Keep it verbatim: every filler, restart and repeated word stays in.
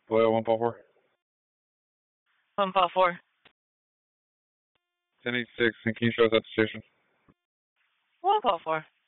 Hello, one Paul four. One Paul four. ten eighty-six, and can you show us at the station? One Paul four.